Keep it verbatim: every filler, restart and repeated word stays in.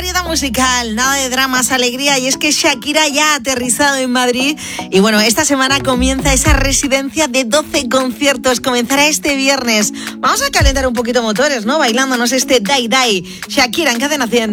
variedad musical, nada de dramas, alegría. Y es que Shakira ya ha aterrizado en Madrid. Y bueno, esta semana comienza esa residencia de doce conciertos. Comenzará este viernes. Vamos a calentar un poquito motores, ¿no? Bailándonos este Dai Dai. Shakira en Cadena cien.